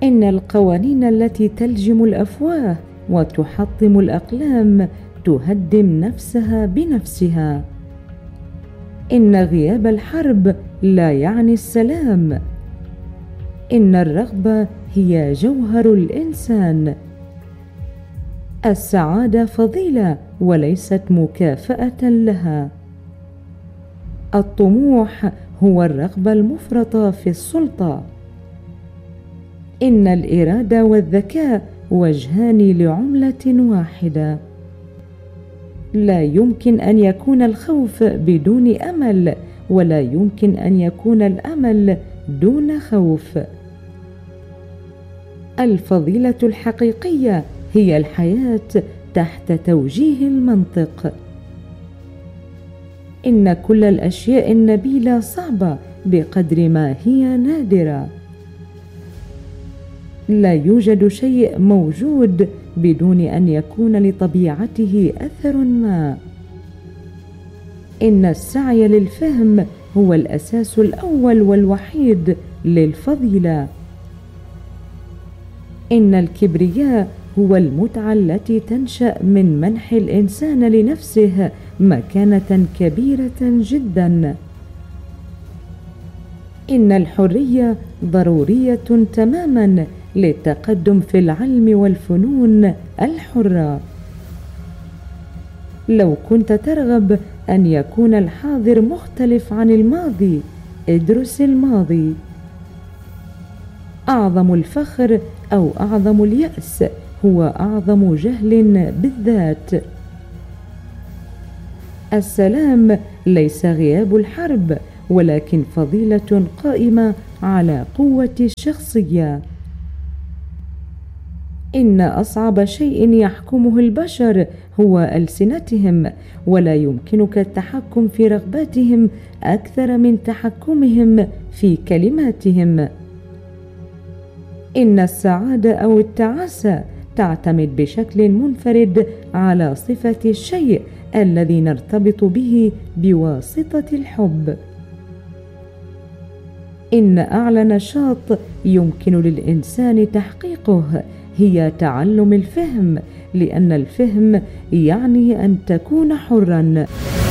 إن القوانين التي تلجم الأفواه وتحطم الأقلام تهدم نفسها بنفسها. إن غياب الحرب لا يعني السلام. إن الرغبة هي جوهر الإنسان. السعادة فضيلة وليست مكافأة لها. الطموح هو الرغبة المفرطة في السلطة. إن الإرادة والذكاء وجهان لعملة واحدة. لا يمكن أن يكون الخوف بدون أمل، ولا يمكن أن يكون الأمل دون خوف. الفضيلة الحقيقية هي الحياة تحت توجيه المنطق. إن كل الأشياء النبيلة صعبة بقدر ما هي نادرة. لا يوجد شيء موجود بدون أن يكون لطبيعته أثر ما. إن السعي للفهم هو الأساس الأول والوحيد للفضيلة. إن الكبرياء هو المتعة التي تنشأ من منح الإنسان لنفسه مكانة كبيرة جدا. إن الحرية ضرورية تماما للتقدم في العلم والفنون الحرة. لو كنت ترغب أن يكون الحاضر مختلف عن الماضي، ادرس الماضي. أعظم الفخر أو أعظم اليأس هو أعظم جهل بالذات. السلام ليس غياب الحرب، ولكن فضيلة قائمة على قوة الشخصية. إن أصعب شيء يحكمه البشر هو ألسنتهم، ولا يمكنك التحكم في رغباتهم أكثر من تحكمهم في كلماتهم. إن السعادة أو التعاسة تعتمد بشكل منفرد على صفة الشيء الذي نرتبط به بواسطة الحب. إن أعلى نشاط يمكن للإنسان تحقيقه هي تعلم الفهم، لأن الفهم يعني أن تكون حراً.